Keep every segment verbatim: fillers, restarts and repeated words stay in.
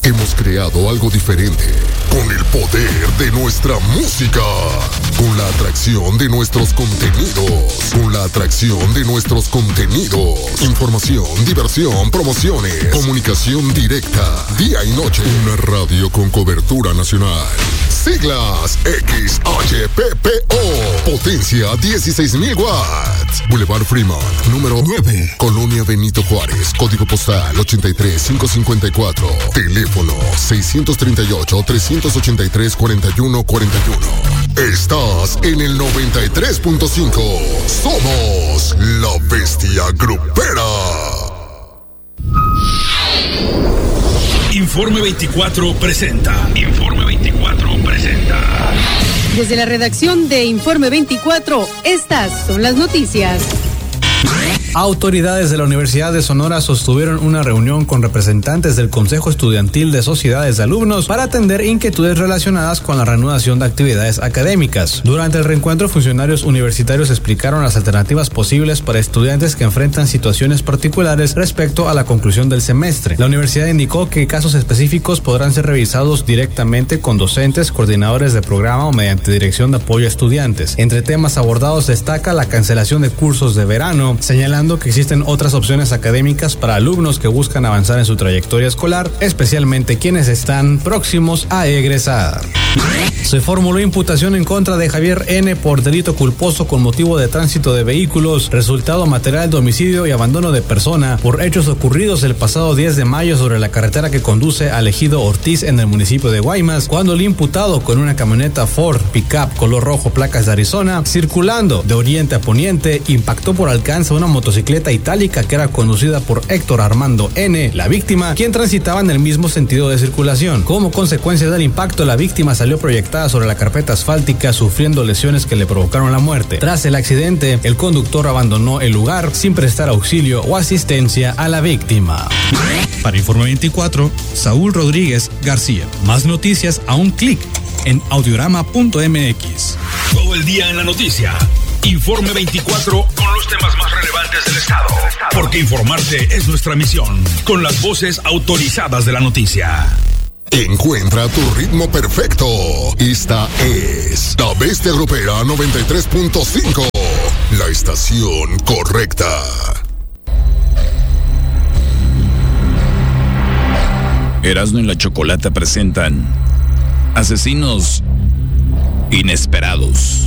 Hemos creado algo diferente, con el poder de nuestra música, con la atracción de nuestros contenidos, con la atracción de nuestros contenidos, información, diversión, promociones, comunicación directa, día y noche, una radio con cobertura nacional. Siglas X H P P O, potencia dieciséis mil watts. Boulevard Fremont, número nueve, Colonia Benito Juárez, código postal ochenta y tres mil quinientos cincuenta y cuatro, teléfono seiscientos treinta y ocho, trescientos ochenta y tres, cuarenta y uno cuarenta y uno. Estás en el noventa y tres punto cinco. Somos la bestia grupera. Informe veinticuatro presenta. Informe veinticuatro presenta. Desde la redacción de Informe veinticuatro, estas son las noticias. Autoridades de la Universidad de Sonora sostuvieron una reunión con representantes del Consejo Estudiantil de Sociedades de Alumnos para atender inquietudes relacionadas con la reanudación de actividades académicas. Durante el reencuentro, funcionarios universitarios explicaron las alternativas posibles para estudiantes que enfrentan situaciones particulares respecto a la conclusión del semestre. La universidad indicó que casos específicos podrán ser revisados directamente con docentes, coordinadores de programa o mediante dirección de apoyo a estudiantes. Entre temas abordados destaca la cancelación de cursos de verano, señalando que existen otras opciones académicas para alumnos que buscan avanzar en su trayectoria escolar, especialmente quienes están próximos a egresar. Se formuló imputación en contra de Javier N. por delito culposo con motivo de tránsito de vehículos, resultado material de homicidio y abandono de persona por hechos ocurridos el pasado diez de mayo sobre la carretera que conduce al ejido Ortiz en el municipio de Guaymas, cuando el imputado con una camioneta Ford Pickup color rojo placas de Arizona, circulando de oriente a poniente, impactó por alcance una motocicleta itálica que era conducida por Héctor Armando N., la víctima, quien transitaba en el mismo sentido de circulación. Como consecuencia del impacto, la víctima salió proyectada sobre la carpeta asfáltica, sufriendo lesiones que le provocaron la muerte. Tras el accidente, el conductor abandonó el lugar sin prestar auxilio o asistencia a la víctima. Para Informe veinticuatro, Saúl Rodríguez García. Más noticias a un clic en audiorama punto m x. Todo el día en la noticia. Informe veinticuatro con los temas más relevantes del estado. Porque informarte es nuestra misión. Con las voces autorizadas de la noticia. Encuentra tu ritmo perfecto. Esta es La Bestia Grupera noventa y tres punto cinco. La estación correcta. Erasmo y la Chocolata presentan Asesinos Inesperados.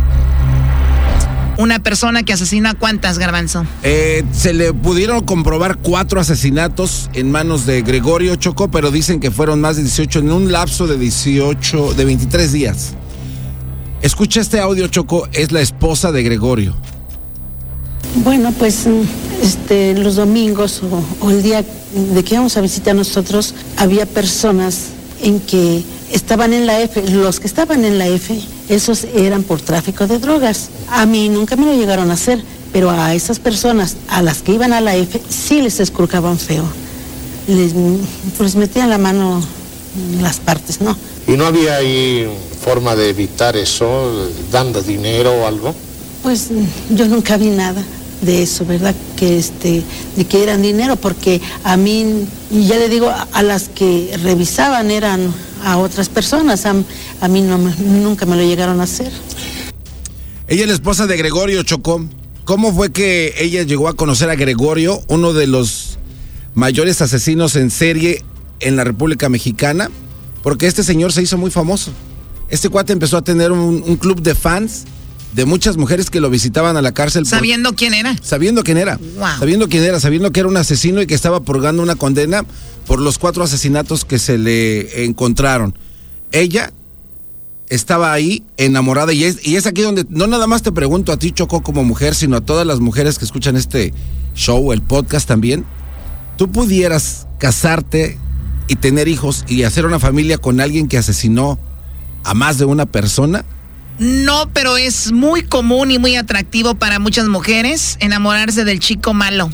Una persona que asesina, ¿cuántas, Garbanzo? Eh, se le pudieron comprobar cuatro asesinatos en manos de Gregorio, Choco, pero dicen que fueron más de dieciocho en un lapso de dieciocho, de veintitrés días. Escucha este audio, Choco, es la esposa de Gregorio. Bueno, pues este, los domingos o, o el día de que íbamos a visitar nosotros, había personas en que estaban en la F, los que estaban en la F, esos eran por tráfico de drogas. A mí nunca me lo llegaron a hacer, pero a esas personas, a las que iban a la F, sí les esculcaban feo. Les, pues metían la mano en las partes, ¿no? ¿Y no había ahí forma de evitar eso, dando dinero o algo? Pues yo nunca vi nada de eso, ¿verdad? Que este, de que eran dinero, porque a mí, ya le digo, a, a las que revisaban eran a otras personas, a, a mí no, nunca me lo llegaron a hacer. Ella es la esposa de Gregorio, Chocó. ¿Cómo fue que ella llegó a conocer a Gregorio, uno de los mayores asesinos en serie en la República Mexicana? Porque este señor se hizo muy famoso. Este cuate empezó a tener un, un club de fans de muchas mujeres que lo visitaban a la cárcel. ¿Sabiendo por, quién era? Sabiendo quién era. Wow. Sabiendo quién era, sabiendo que era un asesino y que estaba purgando una condena por los cuatro asesinatos que se le encontraron. Ella estaba ahí enamorada y es, y es aquí donde, no nada más te pregunto a ti, Choco, como mujer, sino a todas las mujeres que escuchan este show, el podcast también. ¿Tú pudieras casarte y tener hijos y hacer una familia con alguien que asesinó a más de una persona? No, pero es muy común y muy atractivo para muchas mujeres enamorarse del chico malo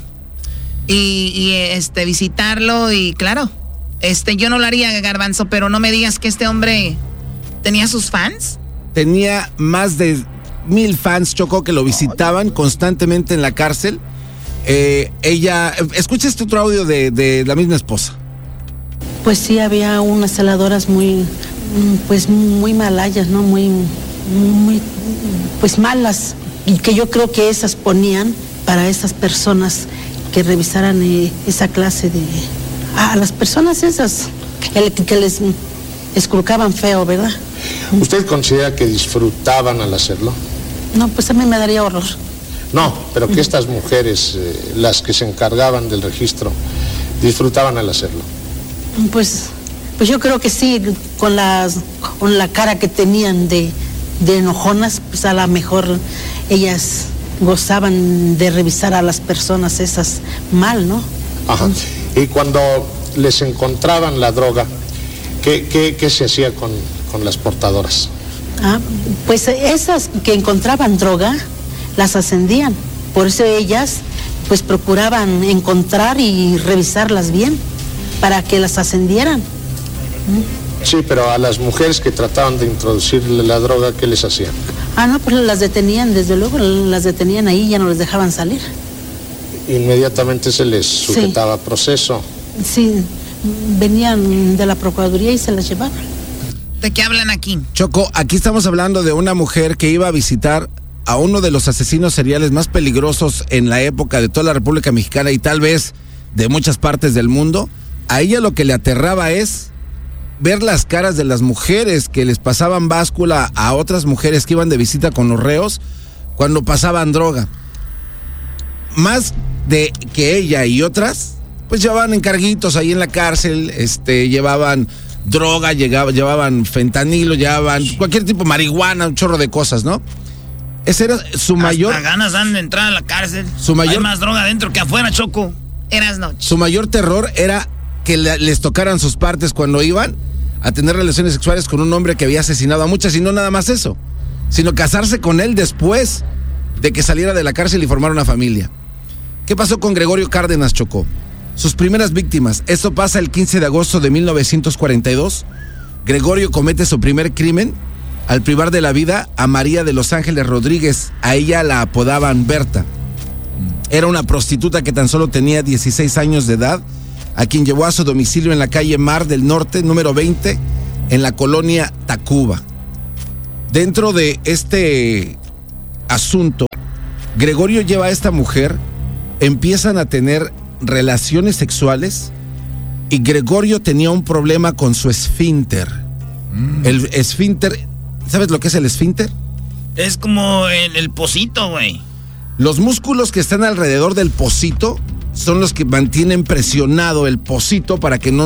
y, y este visitarlo y claro, este yo no lo haría, Garbanzo, pero no me digas que este hombre tenía sus fans. Tenía más de mil fans, Choco, que lo visitaban constantemente en la cárcel. Eh, ella, escucha este otro audio de, de la misma esposa. Pues sí, había unas celadoras muy, pues muy malayas, ¿no? Muy, muy, pues malas, y que yo creo que esas ponían para esas personas que revisaran eh, esa clase de... A las personas esas, el, que les escrucaban feo, ¿verdad? ¿Usted considera que disfrutaban al hacerlo? No, pues a mí me daría horror. No, pero que estas mujeres, eh, las que se encargaban del registro, disfrutaban al hacerlo. Pues, pues yo creo que sí, con las, con la cara que tenían de, de enojonas, pues a lo mejor ellas gozaban de revisar a las personas esas mal, ¿no? Ajá. Y cuando les encontraban la droga, ¿qué, qué, qué se hacía con, con las portadoras? Ah, pues esas que encontraban droga, las ascendían. Por eso ellas, pues procuraban encontrar y revisarlas bien, para que las ascendieran. Sí, pero a las mujeres que trataban de introducirle la droga, ¿qué les hacían? Ah, no, pues las detenían, desde luego, las detenían ahí y ya no les dejaban salir. Inmediatamente se les sujetaba sí. proceso. Sí, venían de la Procuraduría y se las llevaban. ¿De qué hablan aquí? Choco, aquí estamos hablando de una mujer que iba a visitar a uno de los asesinos seriales más peligrosos en la época de toda la República Mexicana y tal vez de muchas partes del mundo. A ella lo que le aterraba es ver las caras de las mujeres que les pasaban báscula a otras mujeres que iban de visita con los reos cuando pasaban droga. Más de que ella y otras, pues llevaban encarguitos ahí en la cárcel, este, llevaban droga, llegaba, llevaban fentanilo, llevaban cualquier tipo de marihuana, un chorro de cosas, ¿no? Ese era su mayor... Hasta ganas dan de entrar a la cárcel. Su mayor... Hay más droga adentro que afuera, Choco. Eras noche. Su mayor terror era que le, les tocaran sus partes cuando iban a tener relaciones sexuales con un hombre que había asesinado a muchas, y no nada más eso, sino casarse con él después de que saliera de la cárcel y formar una familia. ¿Qué pasó con Gregorio Cárdenas, Chocó? Sus primeras víctimas. Esto pasa el quince de agosto de mil novecientos cuarenta y dos. Gregorio comete su primer crimen al privar de la vida a María de Los Ángeles Rodríguez. A ella la apodaban Berta. Era una prostituta que tan solo tenía dieciséis años de edad, a quien llevó a su domicilio en la calle Mar del Norte, número veinte, en la colonia Tacuba. Dentro de este asunto, Gregorio lleva a esta mujer, empiezan a tener relaciones sexuales y Gregorio tenía un problema con su esfínter. Mm. El esfínter, ¿sabes lo que es el esfínter? Es como el, el pocito, güey. Los músculos que están alrededor del pocito son los que mantienen presionado el pocito para que no